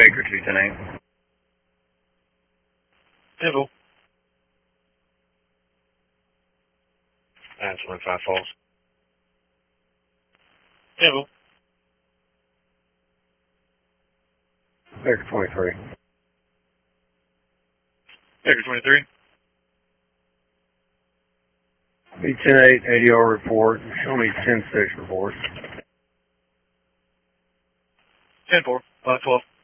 Baker 210-8. 10-4. 25 Falls. 10-4. Baker 23. Baker 23. B-10-8, ADR report. Show me 10-6 reports. 10-4. 5-12.